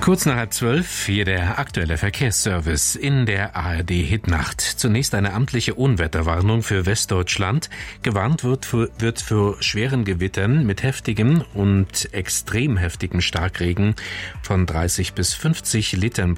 Kurz nach 11:30, hier der aktuelle Verkehrsservice in der ARD-Hitnacht. Zunächst eine amtliche Unwetterwarnung für Westdeutschland. Gewarnt wird für schweren Gewittern mit heftigem und extrem heftigem Starkregen von 30 bis 50 Litern